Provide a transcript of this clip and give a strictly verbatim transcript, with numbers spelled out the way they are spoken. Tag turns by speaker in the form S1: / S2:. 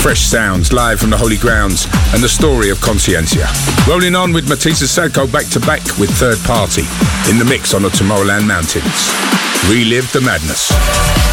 S1: Fresh sounds live from the Holy Grounds and the story of Conscientia. Rolling on with Matisse Sadko back to back with Third Party in the mix on the Tomorrowland Mountains. Relive the madness.